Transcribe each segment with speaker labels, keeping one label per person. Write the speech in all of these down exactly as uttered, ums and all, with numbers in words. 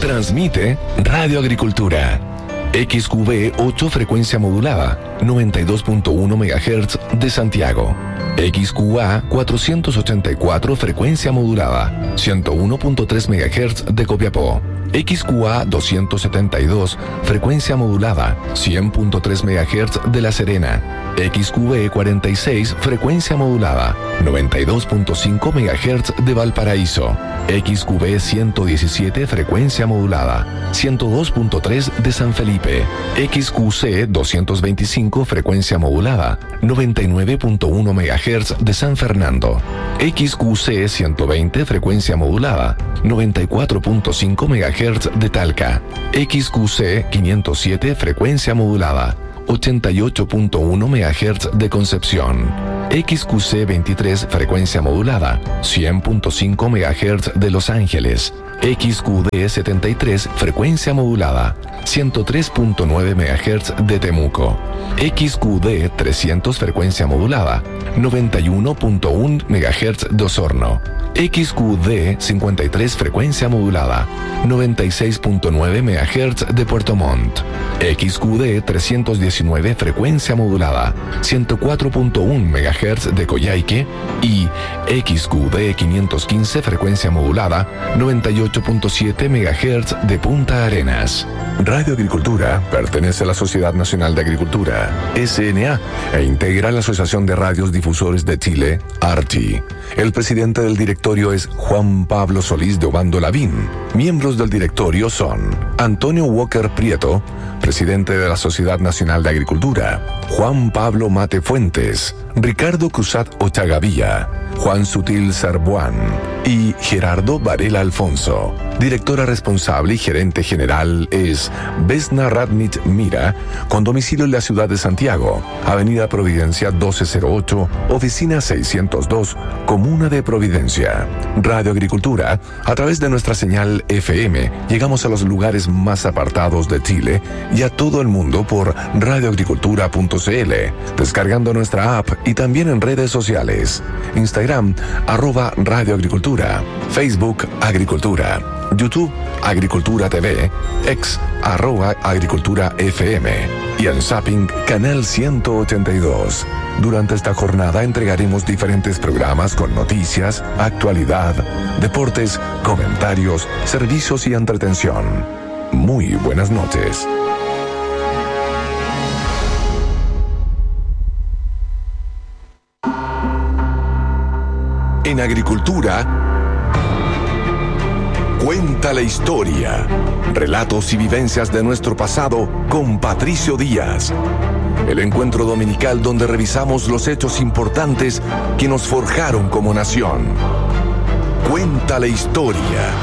Speaker 1: Transmite Radio Agricultura. X Q V ocho frecuencia modulada, noventa y dos punto uno megahertz de Santiago. X Q A cuatrocientos ochenta y cuatro frecuencia modulada, ciento uno punto tres megahertz de Copiapó. X Q A doscientos setenta y dos frecuencia modulada, cien punto tres megahertz de La Serena. X Q B cuarenta y seis frecuencia modulada, noventa y dos punto cinco megahertz de Valparaíso. X Q B ciento diecisiete frecuencia modulada, ciento dos punto tres de San Felipe. X Q C doscientos veinticinco frecuencia modulada, noventa y nueve punto uno megahertz de San Fernando. X Q C ciento veinte frecuencia modulada, noventa y cuatro punto cinco megahertz de Talca. X Q C quinientos siete frecuencia modulada, ochenta y ocho punto uno megahertz de Concepción. X Q C veintitrés frecuencia modulada, cien punto cinco megahertz de Los Ángeles. X Q D setenta y tres frecuencia modulada, ciento tres punto nueve megahertz de Temuco. X Q D trescientos frecuencia modulada, noventa y uno punto uno megahertz de Osorno. X Q D cincuenta y tres frecuencia modulada, noventa y seis punto nueve megahertz de Puerto Montt. X Q D trescientos diecinueve frecuencia modulada, ciento cuatro punto uno megahertz de Coyhaique. Y X Q D quinientos quince frecuencia modulada, noventa y ocho punto siete megahertz de Punta Arenas. Radio Agricultura pertenece a la Sociedad Nacional de Agricultura, S N A, e integra la Asociación de Radios Difusores de Chile, A R T I. El presidente del directorio es Juan Pablo Solís de Obando Lavín. Miembros del directorio son Antonio Walker Prieto, presidente de la Sociedad Nacional de Agricultura; Juan Pablo Mate Fuentes; Ricardo Cruzat Ochagavía; Juan Sutil Sarbuán y Gerardo Varela Alfonso. Directora responsable y gerente general es Vesna Radnich Mira, con domicilio en la ciudad de Santiago, Avenida Providencia doce cero ocho, Oficina seiscientos dos, Comuna de Providencia. Radio Agricultura, a través de nuestra señal F M, llegamos a los lugares más apartados de Chile y a todo el mundo por radioagricultura punto c l, descargando nuestra app y también en redes sociales. Instagram, arroba Radio Agricultura; Facebook, Agricultura; YouTube, Agricultura T V; X, arroba Agricultura F M; y en Zapping, Canal ciento ochenta y dos. Durante esta jornada entregaremos diferentes programas con noticias, actualidad, deportes, comentarios, servicios y entretención. Muy buenas noches. En Agricultura, cuenta la historia. Relatos y vivencias de nuestro pasado con Patricio Díaz. El encuentro dominical donde revisamos los hechos importantes que nos forjaron como nación. Cuenta la historia.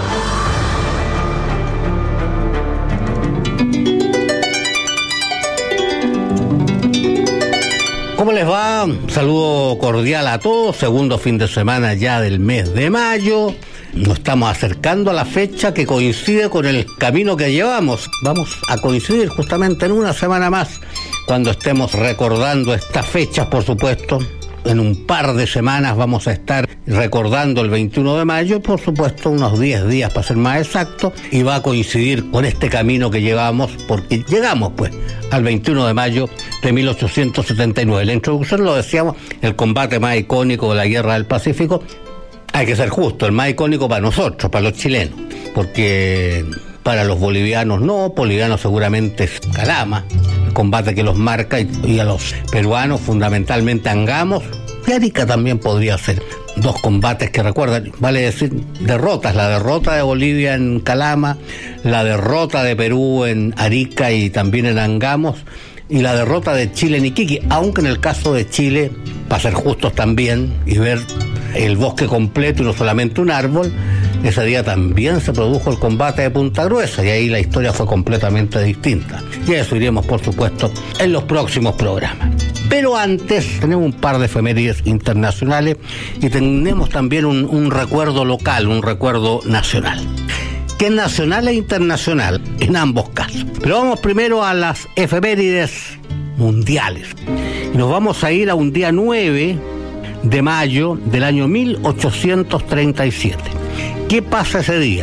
Speaker 2: ¿Cómo les va? Un saludo cordial a todos. Segundo fin de semana ya del mes de mayo. Nos estamos acercando a la fecha que coincide con el camino que llevamos. Vamos a coincidir justamente en una semana más, cuando estemos recordando estas fechas, por supuesto. En un par de semanas vamos a estar recordando el veintiuno de mayo, por supuesto unos diez días para ser más exacto, y va a coincidir con este camino que llevamos, porque llegamos pues al veintiuno de mayo de mil ochocientos setenta y nueve. La introducción lo decíamos, el combate más icónico de la Guerra del Pacífico. Hay que ser justo, el más icónico para nosotros, para los chilenos, porque para los bolivianos no, bolivianos seguramente es Calama, el combate que los marca, y, y a los peruanos fundamentalmente Angamos, y Arica también podría ser. Dos combates que recuerdan, vale decir, derrotas, la derrota de Bolivia en Calama, la derrota de Perú en Arica y también en Angamos, y la derrota de Chile en Iquique, aunque en el caso de Chile, para ser justos también y ver el bosque completo y no solamente un árbol, ese día también se produjo el combate de Punta Gruesa, y ahí la historia fue completamente distinta. Y a eso iremos, por supuesto, en los próximos programas. Pero antes tenemos un par de efemérides internacionales y tenemos también un, un recuerdo local, un recuerdo nacional, que es nacional e internacional en ambos casos. Pero vamos primero a las efemérides mundiales. Y nos vamos a ir a un día nueve de mayo del año mil ochocientos treinta y siete. ¿Qué pasa ese día?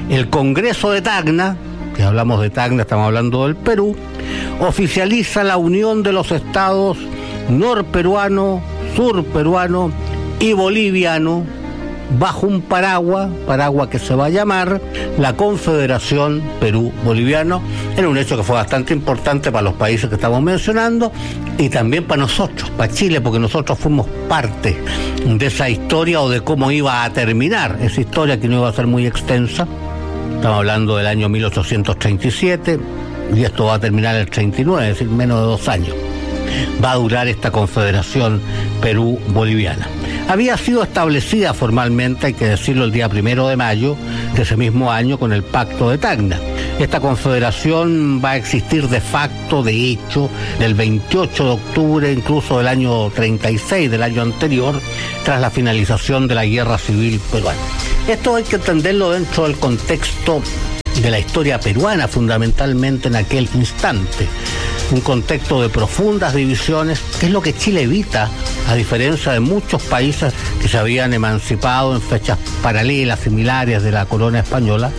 Speaker 2: El Congreso de Tacna, que hablamos de Tacna, estamos hablando del Perú, oficializa la unión de los estados norperuano, surperuano y boliviano bajo un paraguas, paraguas que se va a llamar la Confederación Perú-Boliviano. Era un hecho que fue bastante importante para los países que estamos mencionando y también para nosotros, para Chile, porque nosotros fuimos parte de esa historia o de cómo iba a terminar esa historia, que no iba a ser muy extensa. Estamos hablando del año mil ochocientos treinta y siete y esto va a terminar el treinta y nueve, es decir, menos de dos años. Va a durar esta Confederación Perú-Boliviana. Había sido establecida formalmente, hay que decirlo, el día primero de mayo de ese mismo año con el Pacto de Tacna. Esta confederación va a existir de facto, de hecho, del veintiocho de octubre, incluso del año treinta y seis, del año anterior, tras la finalización de la Guerra Civil Peruana. Esto hay que entenderlo dentro del contexto de la historia peruana, fundamentalmente en aquel instante. Un contexto de profundas divisiones, que es lo que Chile evita, a diferencia de muchos países que se habían emancipado en fechas paralelas, similares de la corona española.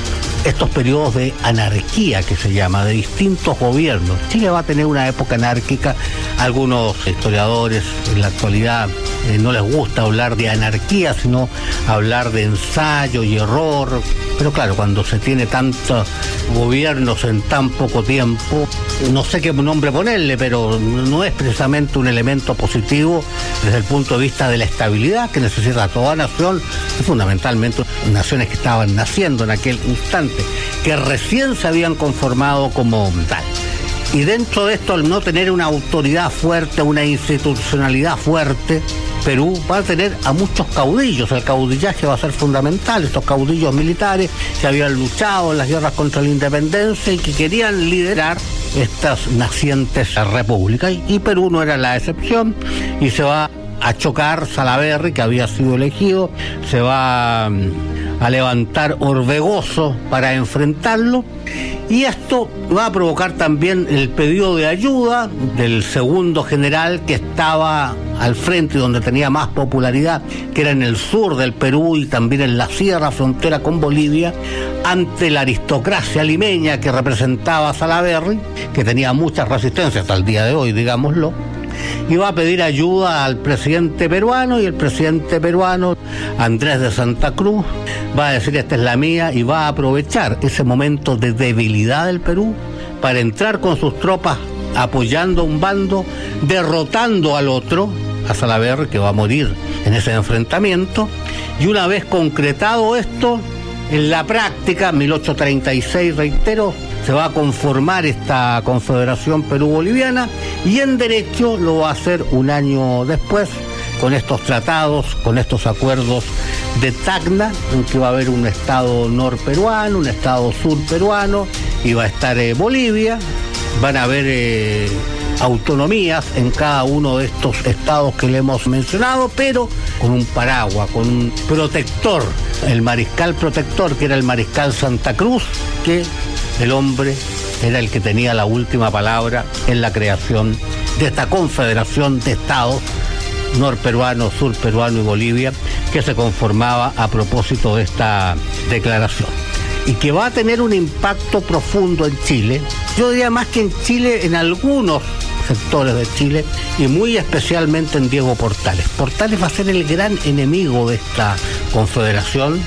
Speaker 2: Estos periodos de anarquía, que se llama, de distintos gobiernos. Chile va a tener una época anárquica. Algunos historiadores en la actualidad eh, no les gusta hablar de anarquía, sino hablar de ensayo y error. Pero claro, cuando se tiene tantos gobiernos en tan poco tiempo, no sé qué nombre ponerle, pero no es precisamente un elemento positivo desde el punto de vista de la estabilidad que necesita toda nación, y fundamentalmente naciones que estaban naciendo en aquel instante, que recién se habían conformado como tal. Y dentro de esto, al no tener una autoridad fuerte, una institucionalidad fuerte, Perú va a tener a muchos caudillos. El caudillaje va a ser fundamental. Estos caudillos militares que habían luchado en las guerras contra la independencia y que querían liderar estas nacientes repúblicas. Y Perú no era la excepción, y se va a chocar Salaverry, que había sido elegido, se va a levantar Orbegoso para enfrentarlo, y esto va a provocar también el pedido de ayuda del segundo general que estaba al frente, donde tenía más popularidad, que era en el sur del Perú y también en la sierra frontera con Bolivia, ante la aristocracia limeña que representaba a Salaverry, que tenía mucha resistencia hasta el día de hoy, digámoslo. Y va a pedir ayuda al presidente peruano, y el presidente peruano, Andrés de Santa Cruz, va a decir: esta es la mía, y va a aprovechar ese momento de debilidad del Perú para entrar con sus tropas apoyando a un bando, derrotando al otro, a Salaverry, que va a morir en ese enfrentamiento. Y una vez concretado esto, en la práctica, mil ochocientos treinta y seis, reitero, se va a conformar esta Confederación Perú-Boliviana, y en derecho lo va a hacer un año después, con estos tratados, con estos acuerdos de Tacna, en que va a haber un estado norperuano, un estado surperuano, y va a estar eh, Bolivia. Van a haber eh, autonomías en cada uno de estos estados que le hemos mencionado, pero con un paraguas, con un protector, el mariscal protector, que era el mariscal Santa Cruz, que el hombre era el que tenía la última palabra en la creación de esta confederación de estados norperuano, surperuano y Bolivia, que se conformaba a propósito de esta declaración, y que va a tener un impacto profundo en Chile. Yo diría más que en Chile, en algunos sectores de Chile, y muy especialmente en Diego Portales. Portales va a ser el gran enemigo de esta confederación.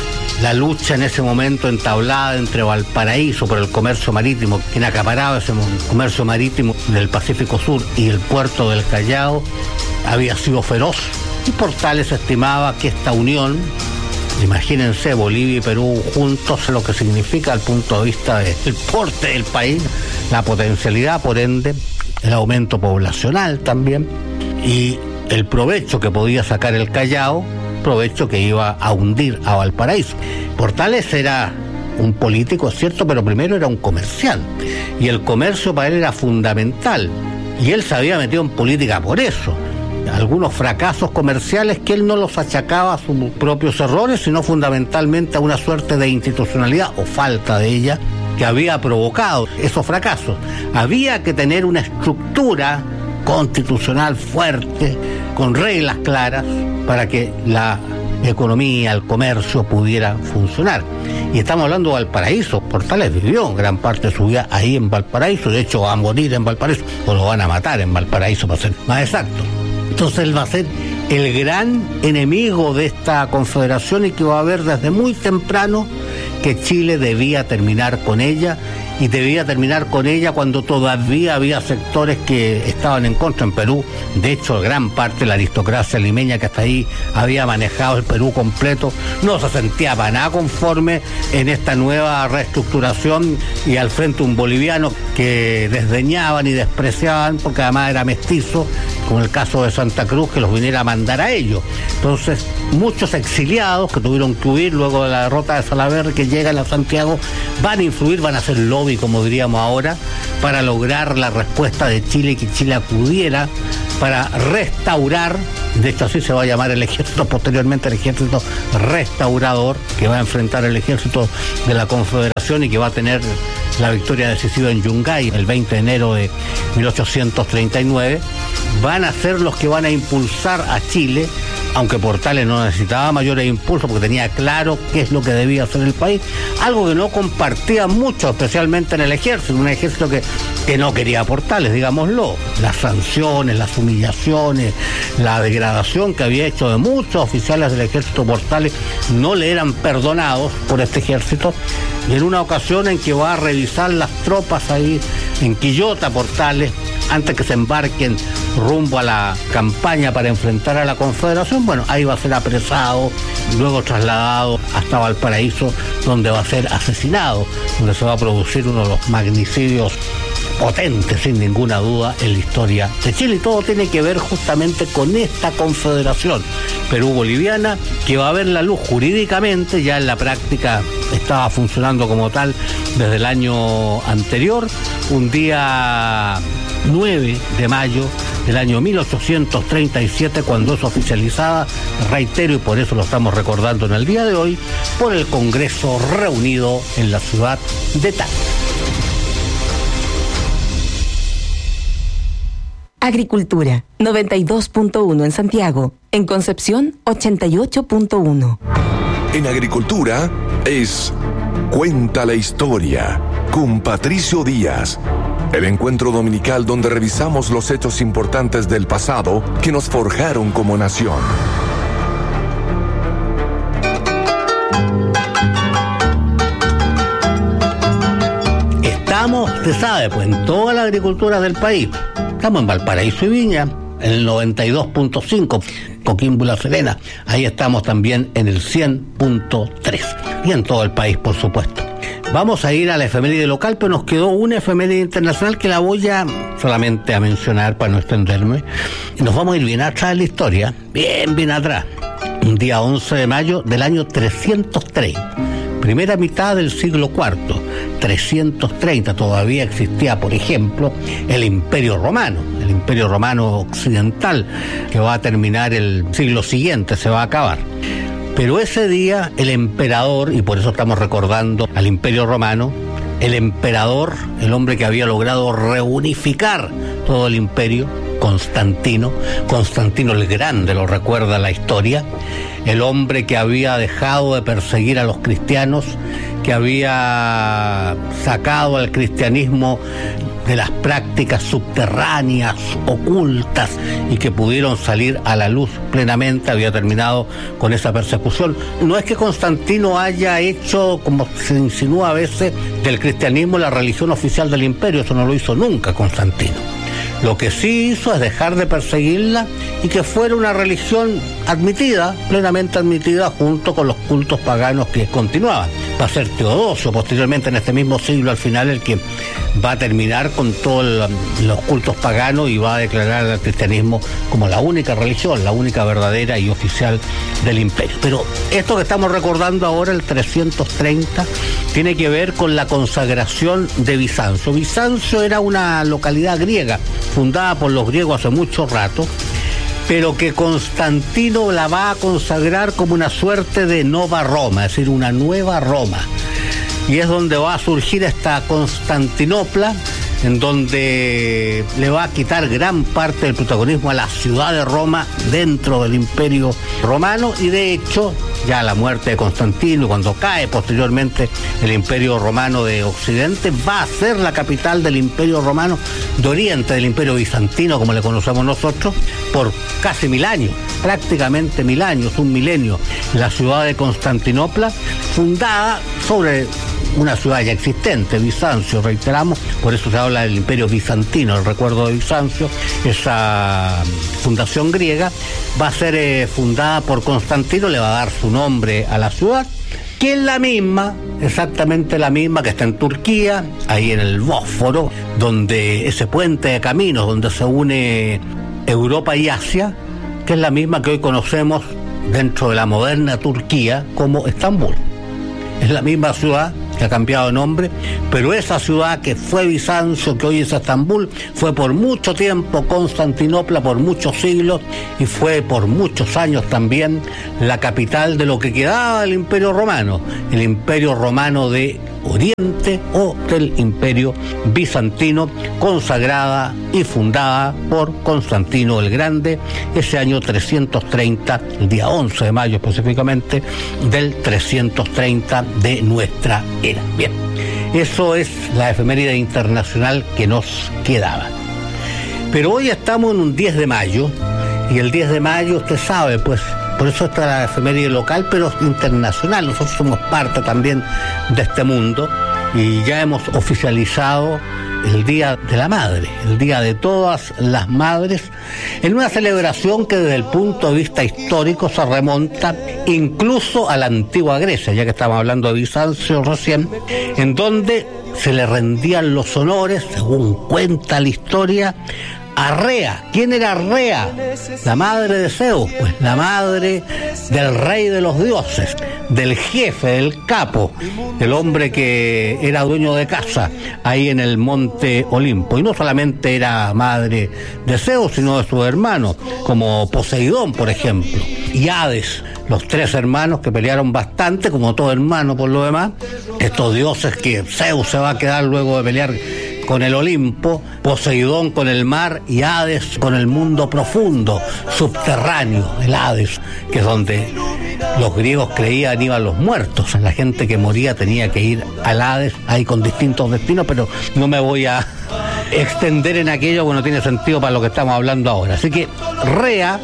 Speaker 2: La lucha en ese momento entablada entre Valparaíso por el comercio marítimo, quien acaparaba ese comercio marítimo del Pacífico Sur, y el puerto del Callao, había sido feroz. Y Portales estimaba que esta unión, imagínense, Bolivia y Perú juntos, lo que significa al punto de vista del porte del país, la potencialidad, por ende, el aumento poblacional también, y el provecho que podía sacar el Callao, provecho que iba a hundir a Valparaíso. Portales era un político, es cierto, pero primero era un comerciante, y el comercio para él era fundamental, y él se había metido en política por eso. Algunos fracasos comerciales que él no los achacaba a sus propios errores, sino fundamentalmente a una suerte de institucionalidad o falta de ella que había provocado esos fracasos. Había que tener una estructura constitucional fuerte, con reglas claras, para que la economía, el comercio pudiera funcionar. Y estamos hablando de Valparaíso. Portales vivió gran parte de su vida ahí en Valparaíso, de hecho va a morir en Valparaíso, o lo van a matar en Valparaíso para ser más exacto. Entonces él va a ser el gran enemigo de esta confederación y que va a ver desde muy temprano que Chile debía terminar con ella, y debía terminar con ella cuando todavía había sectores que estaban en contra. En Perú, de hecho, gran parte de la aristocracia limeña que hasta ahí había manejado el Perú completo, no se sentía para nada conforme en esta nueva reestructuración, y al frente un boliviano que desdeñaban y despreciaban porque además era mestizo, como el caso de Santa Cruz, que los viniera a mandar a ellos. Entonces, muchos exiliados que tuvieron que huir luego de la derrota de Salaverry, que llegan a Santiago, van a influir, van a hacer lobby, como diríamos ahora, para lograr la respuesta de Chile, que Chile acudiera para restaurar, de hecho así se va a llamar el ejército posteriormente, el ejército restaurador, que va a enfrentar el ejército de la Confederación y que va a tener la victoria decisiva en Yungay el veinte de enero de mil ochocientos treinta y nueve, van a ser los que van a impulsar a Chile, aunque Portales no necesitaba mayores impulsos porque tenía claro qué es lo que debía hacer el país, algo que no compartía mucho, especialmente en el ejército, un ejército que, que no quería Portales, digámoslo. Las sanciones, las humillaciones, la degradación que había hecho de muchos oficiales del ejército Portales no le eran perdonados por este ejército, y en una ocasión en que va a revisar las tropas ahí en Quillota, Portales, antes que se embarquen rumbo a la campaña para enfrentar a la Confederación, bueno, ahí va a ser apresado, luego trasladado hasta Valparaíso, donde va a ser asesinado, donde se va a producir uno de los magnicidios potentes, sin ninguna duda, en la historia de Chile. Y todo tiene que ver justamente con esta confederación Perú-Boliviana, que va a ver la luz jurídicamente, ya en la práctica estaba funcionando como tal desde el año anterior, un día nueve de mayo del año mil ochocientos treinta y siete, cuando es oficializada, reitero, y por eso lo estamos recordando en el día de hoy, por el Congreso reunido en la ciudad de Talca.
Speaker 3: Agricultura, noventa y dos punto uno en Santiago. En Concepción, ochenta y ocho punto uno.
Speaker 1: En Agricultura es Cuenta la Historia con Patricio Díaz. El encuentro dominical donde revisamos los hechos importantes del pasado que nos forjaron como nación.
Speaker 2: Estamos, usted sabe, pues en toda la agricultura del país. Estamos en Valparaíso y Viña, en el noventa y dos punto cinco, Coquimbo y La Serena. Ahí estamos también en el cien punto tres. Y en todo el país, por supuesto. Vamos a ir a la efeméride local, pero nos quedó una efeméride internacional que la voy a solamente a mencionar para no extenderme. Nos vamos a ir bien atrás en la historia, bien, bien atrás. Un día once de mayo del año trescientos treinta. Primera mitad del siglo cuarto, trescientos treinta, todavía existía, por ejemplo, el Imperio Romano, el Imperio Romano Occidental, que va a terminar el siglo siguiente, se va a acabar. Pero ese día el emperador, y por eso estamos recordando al Imperio Romano, el emperador, el hombre que había logrado reunificar todo el imperio, Constantino, Constantino el Grande, lo recuerda la historia, el hombre que había dejado de perseguir a los cristianos, que había sacado al cristianismo de las prácticas subterráneas, ocultas, y que pudieron salir a la luz plenamente, había terminado con esa persecución. No es que Constantino haya hecho, como se insinúa a veces, del cristianismo la religión oficial del imperio, eso no lo hizo nunca Constantino. Lo que sí hizo es dejar de perseguirla y que fuera una religión admitida, plenamente admitida, junto con los cultos paganos que continuaban. Va a ser Teodosio, posteriormente en este mismo siglo, al final, el que va a terminar con todos los cultos paganos y va a declarar al cristianismo como la única religión, la única verdadera y oficial del imperio. Pero esto que estamos recordando ahora, el trescientos treinta, tiene que ver con la consagración de Bizancio. Bizancio era una localidad griega, fundada por los griegos hace mucho rato, pero que Constantino la va a consagrar como una suerte de Nova Roma, es decir, una nueva Roma. Y es donde va a surgir esta Constantinopla, en donde le va a quitar gran parte del protagonismo a la ciudad de Roma dentro del Imperio Romano, y de hecho, ya la muerte de Constantino, cuando cae posteriormente el Imperio Romano de Occidente, va a ser la capital del Imperio Romano de Oriente, del Imperio Bizantino, como le conocemos nosotros, por casi mil años, prácticamente mil años, un milenio. La ciudad de Constantinopla, fundada sobre una ciudad ya existente, Bizancio, reiteramos, por eso se habla del Imperio Bizantino, el recuerdo de Bizancio, esa fundación griega, va a ser eh, fundada por Constantino, le va a dar su nombre a la ciudad, que es la misma, exactamente la misma que está en Turquía, ahí en el Bósforo, donde ese puente de caminos, donde se une Europa y Asia, que es la misma que hoy conocemos dentro de la moderna Turquía como Estambul. Es la misma ciudad que ha cambiado de nombre, pero esa ciudad que fue Bizancio, que hoy es Estambul, fue por mucho tiempo Constantinopla, por muchos siglos, y fue por muchos años también la capital de lo que quedaba del Imperio Romano, el Imperio Romano de Oriente o del Imperio Bizantino, consagrada y fundada por Constantino el Grande ese año trescientos treinta, el día once de mayo específicamente del trescientos treinta de nuestra era. Bien, eso es la efeméride internacional que nos quedaba. Pero hoy estamos en un diez de mayo, y el diez de mayo, usted sabe, pues por eso está la efeméride local, pero internacional. Nosotros somos parte también de este mundo y ya hemos oficializado el Día de la Madre, el Día de todas las madres, en una celebración que desde el punto de vista histórico se remonta incluso a la antigua Grecia, ya que estamos hablando de Bizancio recién, en donde se le rendían los honores, según cuenta la historia, a Rea. ¿Quién era Rea? La madre de Zeus, pues la madre del rey de los dioses, del jefe, del capo, el hombre que era dueño de casa ahí en el monte Olimpo. Y no solamente era madre de Zeus, sino de sus hermanos, como Poseidón, por ejemplo, y Hades, los tres hermanos que pelearon bastante, como todo hermano por lo demás. Estos dioses que Zeus se va a quedar luego de pelear con el Olimpo, Poseidón con el mar y Hades con el mundo profundo, subterráneo, el Hades, que es donde los griegos creían iban los muertos. La gente que moría tenía que ir al Hades, ahí con distintos destinos, pero no me voy a extender en aquello porque no tiene sentido para lo que estamos hablando ahora. Así que Rea,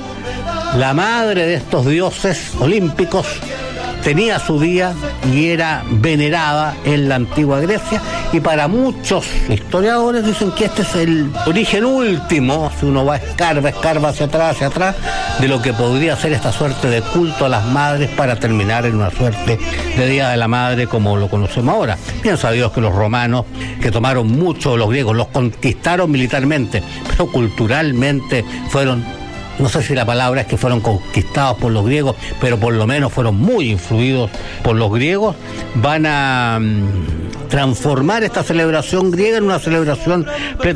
Speaker 2: la madre de estos dioses olímpicos, tenía su día y era venerada en la antigua Grecia, y para muchos historiadores dicen que este es el origen último, si uno va escarba, escarba hacia atrás, hacia atrás, de lo que podría ser esta suerte de culto a las madres para terminar en una suerte de Día de la Madre como lo conocemos ahora. Bien sabidos que los romanos, que tomaron mucho de los griegos, los conquistaron militarmente, pero culturalmente fueron, no sé si la palabra es que fueron conquistados por los griegos, pero por lo menos fueron muy influidos por los griegos, van a um, transformar esta celebración griega en una celebración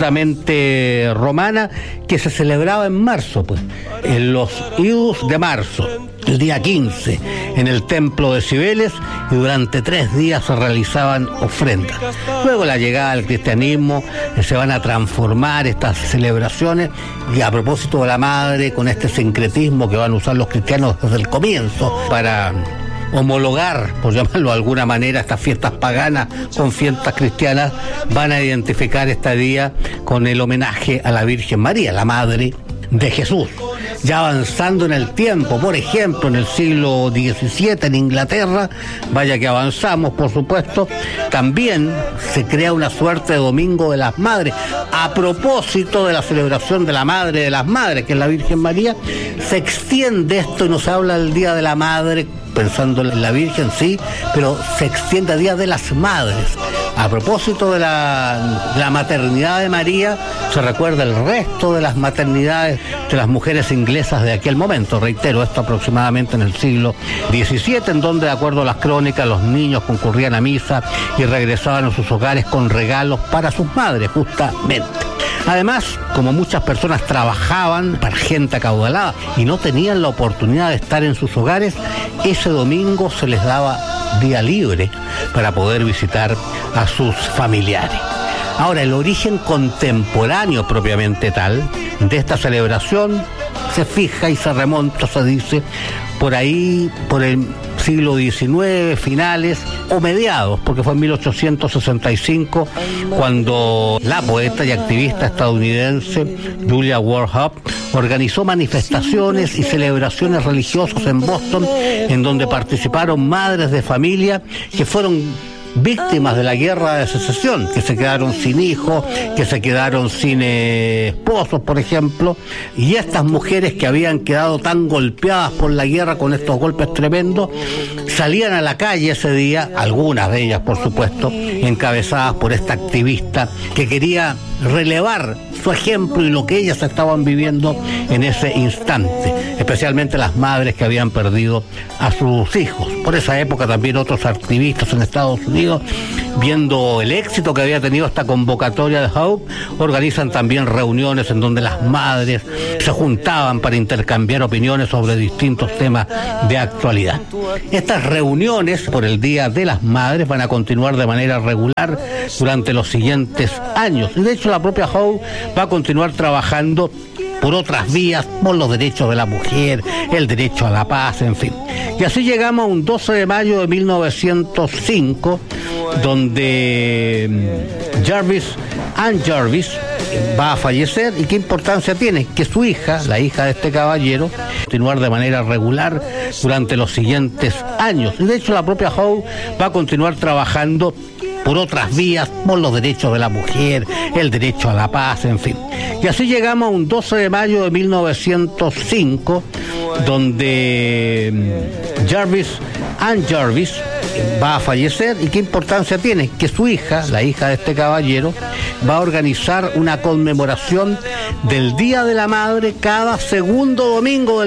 Speaker 2: plenamente romana que se celebraba en marzo, pues, en los idus de marzo, el día quince, en el templo de Cibeles, y durante tres días se realizaban ofrendas. Luego la llegada del cristianismo, eh, se van a transformar estas celebraciones, y a propósito de la madre, con este sincretismo que van a usar los cristianos desde el comienzo para homologar, por llamarlo de alguna manera, estas fiestas paganas con fiestas cristianas, van a identificar este día con el homenaje a la Virgen María, la madre de Jesús. Ya avanzando en el tiempo, por ejemplo, en el siglo diecisiete en Inglaterra, vaya que avanzamos, por supuesto, también se crea una suerte de Domingo de las Madres. A propósito de la celebración de la Madre de las Madres, que es la Virgen María, se extiende esto y no se habla del Día de la Madre pensando en la Virgen, sí, pero se extiende a Día de las Madres. A propósito de la, de la maternidad de María, se recuerda el resto de las maternidades de las mujeres inglesas de aquel momento. Reitero, esto aproximadamente en el siglo diecisiete, en donde, de acuerdo a las crónicas, los niños concurrían a misa y regresaban a sus hogares con regalos para sus madres, justamente. Además, como muchas personas trabajaban para gente acaudalada y no tenían la oportunidad de estar en sus hogares, ese domingo se les daba día libre para poder visitar a sus familiares. Ahora, el origen contemporáneo propiamente tal de esta celebración se fija y se remonta, se dice, por ahí, por el siglo diecinueve, finales o mediados, porque fue en mil ochocientos sesenta y cinco cuando la poeta y activista estadounidense Julia Ward Howe organizó manifestaciones y celebraciones religiosas en Boston, en donde participaron madres de familia que fueron víctimas de la guerra de secesión, que se quedaron sin hijos, que se quedaron sin eh, esposos, por ejemplo, y estas mujeres que habían quedado tan golpeadas por la guerra con estos golpes tremendos, salían a la calle ese día, algunas de ellas, por supuesto, encabezadas por esta activista que quería relevar su ejemplo y lo que ellas estaban viviendo en ese instante, especialmente las madres que habían perdido a sus hijos. Por esa época también otros activistas en Estados Unidos, viendo el éxito que había tenido esta convocatoria de Howe, organizan también reuniones en donde las madres se juntaban para intercambiar opiniones sobre distintos temas de actualidad. Estas reuniones por el Día de las Madres van a continuar de manera regular durante los siguientes años. Y de hecho la propia Howe va a continuar trabajando por otras vías, por los derechos de la mujer, el derecho a la paz, en fin. Y así llegamos a un doce de mayo de mil novecientos cinco, donde Jarvis, Ann Jarvis, va a fallecer. ¿Y qué importancia tiene? Que su hija, la hija de este caballero, va a continuar de manera regular durante los siguientes años. Y de hecho la propia Howe va a continuar trabajando por otras vías, por los derechos de la mujer, el derecho a la paz, en fin. Y así llegamos a un doce de mayo de mil novecientos cinco, donde Jarvis, Ann Jarvis, va a fallecer. ¿Y qué importancia tiene? Que su hija, la hija de este caballero, va a organizar una conmemoración del Día de la Madre cada segundo domingo del